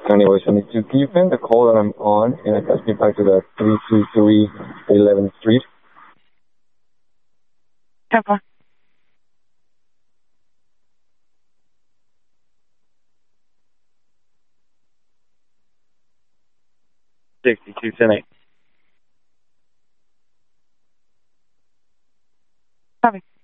Anyway, 72. Can you find the call that I'm on and attach me back to the 323 11th Street? 10-4. 62, 10-8. Copy.